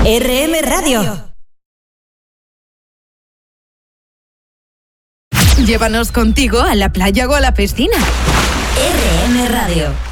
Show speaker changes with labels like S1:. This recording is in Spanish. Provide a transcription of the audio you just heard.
S1: RM Radio.
S2: Llévanos contigo a la playa o a la piscina.
S1: RM Radio.